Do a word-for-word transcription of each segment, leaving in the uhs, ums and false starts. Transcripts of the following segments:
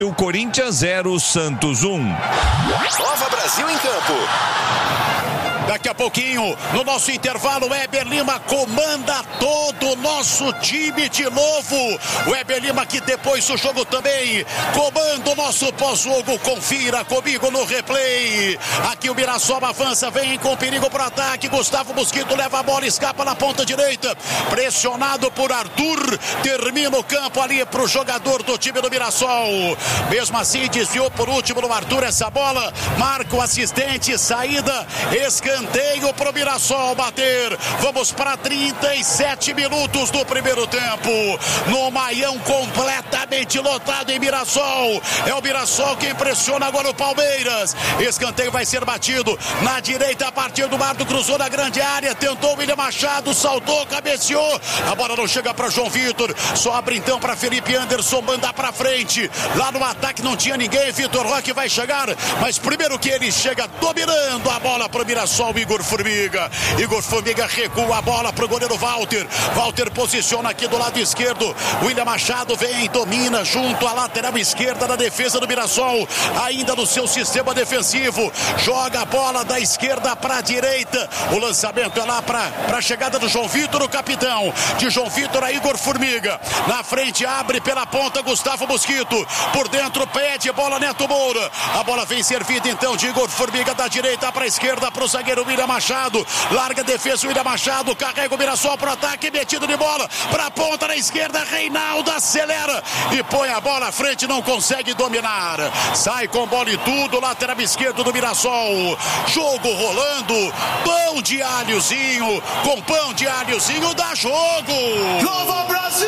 O Corinthians zero, Santos um. Nova Brasil em campo. Daqui a pouquinho, no nosso intervalo, o Weber Lima comanda todo o nosso time de novo. O Weber Lima que depois do jogo também comanda o nosso pós-jogo. Confira comigo no replay. Aqui o Mirassol avança, vem com perigo para o ataque. Gustavo Mosquito leva a bola, escapa na ponta direita. Pressionado por Arthur. Termina o campo ali para o jogador do time do Mirassol. Mesmo assim, desviou por último no Arthur essa bola. Marca o assistente, saída, escanteio. Escanteio pro Mirassol bater. Vamos para trinta e sete minutos do primeiro tempo. No Maião completamente lotado em Mirassol. É o Mirassol que impressiona agora o Palmeiras. Escanteio vai ser batido na direita a partir do Mardo, cruzou na grande área, tentou o William Machado, saltou, cabeceou. A bola não chega para João Vitor. Sobra então para Felipe Anderson, manda para frente. Lá no ataque não tinha ninguém. Vitor Roque vai chegar, mas primeiro que ele chega dominando a bola para o Mirassol. Igor Formiga, Igor Formiga recua a bola para o goleiro Walter. Walter posiciona aqui do lado esquerdo. William Machado vem, domina junto à lateral esquerda da defesa do Mirassol, ainda no seu sistema defensivo. Joga a bola da esquerda para a direita. O lançamento é lá para a chegada do João Vitor, o capitão. De João Vitor a Igor Formiga. Na frente abre pela ponta Gustavo Mosquito. Por dentro pede bola Neto Moura. A bola vem servida então de Igor Formiga da direita para a esquerda para o zagueiro William Machado, larga a defesa, William Machado, carrega o Mirassol para o ataque, metido de bola, para a ponta na esquerda, Reinaldo acelera e põe a bola à frente, não consegue dominar, sai com bola e tudo, lateral esquerdo do Mirassol, jogo rolando, pão de alhozinho, com pão de alhozinho dá jogo. Nova Brasil!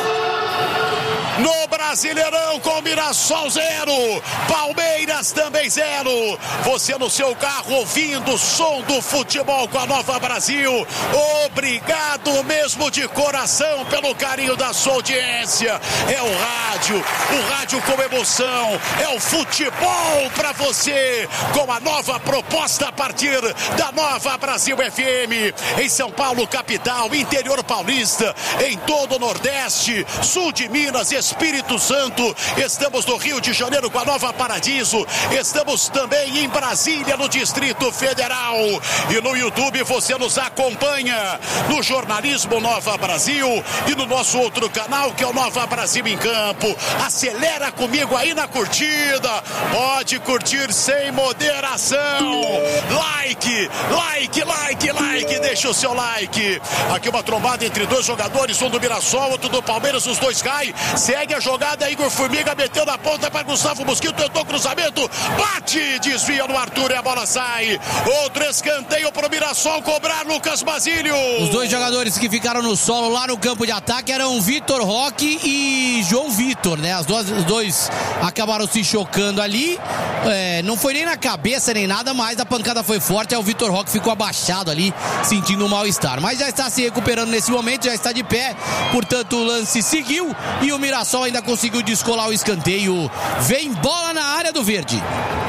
No Brasileirão com Mirassol zero, Palmeiras também zero. Você no seu carro ouvindo o som do futebol com a Nova Brasil. Obrigado mesmo de coração pelo carinho da sua audiência. É o rádio, o rádio com emoção. É o futebol para você com a nova proposta a partir da Nova Brasil F M. Em São Paulo, capital, interior paulista, em todo o Nordeste, sul de Minas, Espírito Santo, estamos no Rio de Janeiro com a Nova Paradiso, estamos também em Brasília, no Distrito Federal, e no YouTube você nos acompanha no Jornalismo Nova Brasil e no nosso outro canal que é o Nova Brasil em Campo. Acelera comigo aí na curtida, pode curtir sem moderação, like, like, like, like, deixa o seu like. Aqui uma trombada entre dois jogadores, um do Mirassol, outro do Palmeiras, os dois caem. Segue a jogada, Igor Formiga meteu na ponta para Gustavo Mosquito, tentou cruzamento, bate, desvia no Arthur e a bola sai. Outro escanteio para o Mirassol cobrar, Lucas Basílio. Os dois jogadores que ficaram no solo lá no campo de ataque eram Vitor Roque e João Vitor, né? As duas, os dois acabaram se chocando ali, é, não foi nem na cabeça nem nada, mas a pancada foi forte, aí o Vitor Roque ficou abaixado ali, sentindo um mal-estar, mas já está se recuperando nesse momento, já está de pé, portanto o lance seguiu e o Mirassol ainda conseguiu descolar o escanteio. Vem bola na área do verde.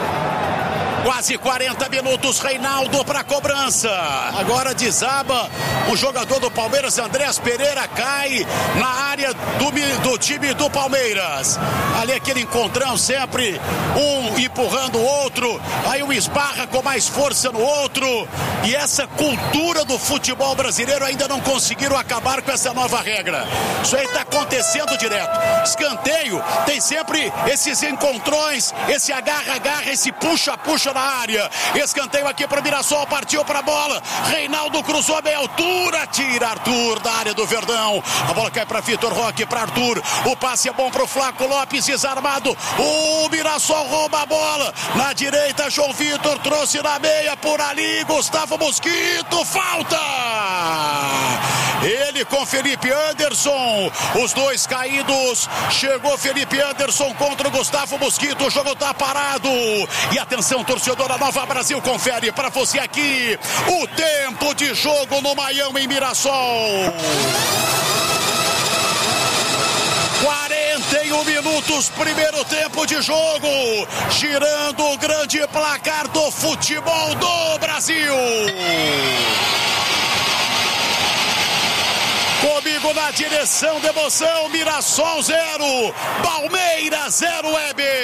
Quase quarenta minutos, Reinaldo para cobrança. Agora desaba o jogador do Palmeiras, Andrés Pereira, cai na área do, do time do Palmeiras. Ali aquele encontrão sempre, um empurrando o outro, aí um esbarra com mais força no outro. E essa cultura do futebol brasileiro ainda não conseguiram acabar com essa nova regra. Isso aí está acontecendo direto. Escanteio, tem sempre esses encontrões, esse agarra-agarra, esse puxa-puxa na área. Escanteio aqui para o Mirassol, partiu para a bola. Reinaldo cruzou a meia altura, tira Arthur da área do Verdão. A bola cai para Vitor Roque, para Arthur. O passe é bom para o Flaco Lopes, desarmado. O Mirassol rouba a bola. Na direita, João Vitor trouxe na meia, por ali, Gustavo Mosquito, falta! Ele com Felipe Anderson, os dois caídos. Chegou Felipe Anderson contra o Gustavo Mosquito, o jogo está parado. E atenção, torcedor da Nova Brasil, confere para você aqui o tempo de jogo no Maião em Mirassol. quarenta e um minutos, primeiro tempo de jogo, girando o grande placar do futebol do Brasil. Comigo na direção de emoção, Mirassol zero, Palmeiras zero, Weber.